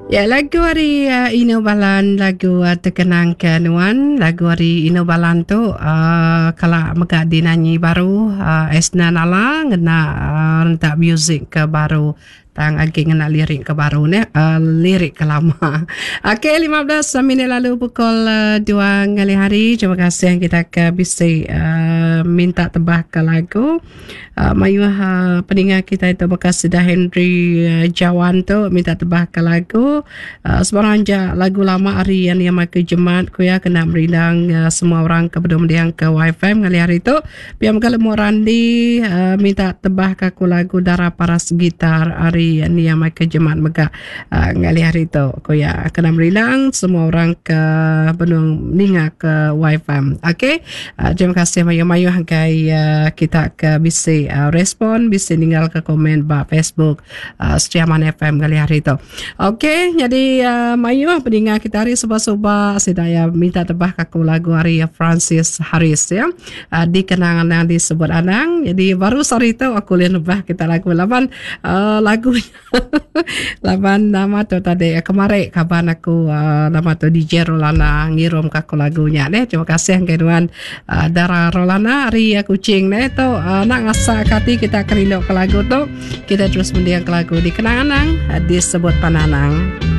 Ya, lagu hari Ino Balan, lagu terkenang ke Nuan. Lagu hari Ino Balan tu kalau mega dinyanyi baru Esna Nala ngena rentak muzik ke baru tang agi ngena lirik ke baru ni lirik ke lama. Okey, 15 minit lalu pukul 2 ngali hari. Terima kasih kita ke bisa minta tebah ke lagu. Mayuh pendengar kita itu bekas sudah Henry Jawan tu minta tebah ke lagu. Sebarang lagu lama hari yang makai jemaat ku ya kena merindang semua orang kebedum diang ke WiFi ngali hari tu. Biar kalau mau Randi minta tebah ke aku lagu darah paras gitar hari yang makai jemaat mega ngali hari tu ku ya kena merindang semua orang ke bedum ninga ke WiFi. Okey. Terima kasih mayu-mayu hanggai kita ke bisa respon bisa tinggal ke komen ba Facebook Setiaman FM kali hari itu. Okey, jadi mayu pendengar kita hari suba-suba sedaya minta tebah kaku lagu hari Francis Harris ya. Di kenangan yang disebut anang. Jadi baru sore itu aku lihat tebah kita lagu laban lagunya. Laban nama tu tadi kemarin kaban aku nama tu DJ Rolana ngirim kaku lagunya deh. Terima kasih keduan Dara Rolana hari kucing deh tu nak ngasa kati kita kerindok ke lagu tu kita terus mendiang ke lagu di kenangan disebut pananang.